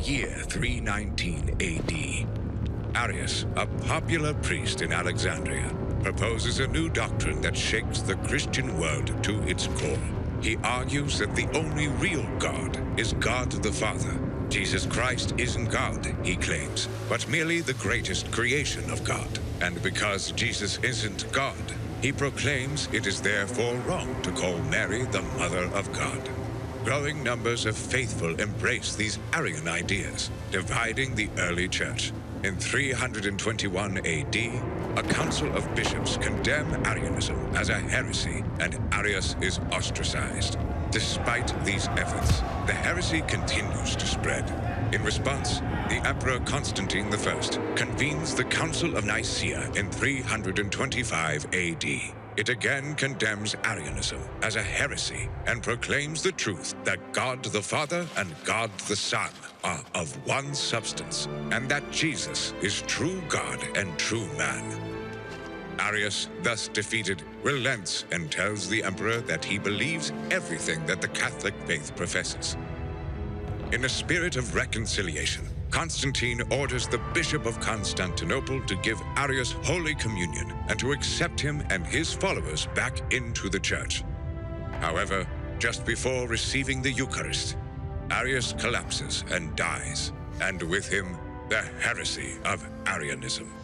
year 319 AD, Arius, a popular priest in Alexandria, proposes a new doctrine that shakes the Christian world to its core. He argues that the only real God is God the Father. Jesus Christ isn't God, he claims, but merely the greatest creation of God. And because Jesus isn't God, he proclaims it is therefore wrong to call Mary the Mother of God. Growing numbers of faithful embrace these Arian ideas, dividing the early church. In 321 AD, a council of bishops condemn Arianism as a heresy, and Arius is ostracized. Despite these efforts, the heresy continues to spread. In response, the Emperor Constantine I convenes the Council of Nicaea in 325 AD. It again condemns Arianism as a heresy and proclaims the truth that God the Father and God the Son are of one substance, and that Jesus is true God and true man. Arius, thus defeated, relents and tells the emperor that he believes everything that the Catholic faith professes. In a spirit of reconciliation, Constantine orders the Bishop of Constantinople to give Arius Holy Communion and to accept him and his followers back into the church. However, just before receiving the Eucharist, Arius collapses and dies, and with him, the heresy of Arianism.